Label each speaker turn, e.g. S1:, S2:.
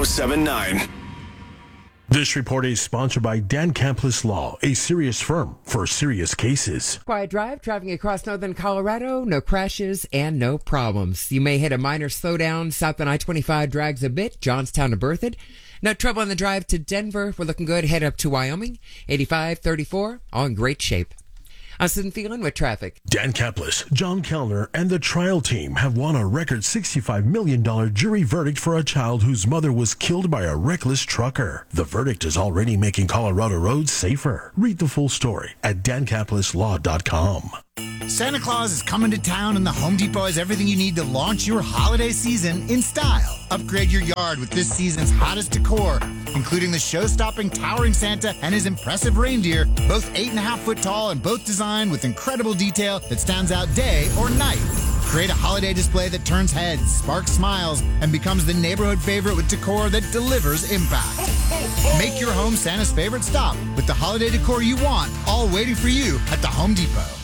S1: 1079.
S2: This report is sponsored by Dan Campus Law, a serious firm for serious cases.
S3: Quiet drive, driving across northern Colorado, no crashes and no problems. You may hit a minor slowdown. South on I-25 drags a bit, Johnstown to Berthoud. No trouble on the drive to Denver. We're looking good. Head up to Wyoming. 85, 34, all in great shape. I'm Susan Phelan with traffic.
S2: Dan Campus, John Kellner, and the trial team have won a record $65 million jury verdict for a child whose mother was killed by a reckless trucker. The verdict is already making Colorado roads safer. Read the full story at dancampuslaw.com.
S4: Santa Claus is coming to town, and the Home Depot has everything you need to launch your holiday season in style. Upgrade your yard with this season's hottest decor, including the show-stopping towering Santa and his impressive reindeer, both 8.5 foot tall and both designed with incredible detail that stands out day or night. Create a holiday display that turns heads, sparks smiles, and becomes the neighborhood favorite with decor that delivers impact. Make your home Santa's favorite stop with the holiday decor you want, all waiting for you at the Home Depot.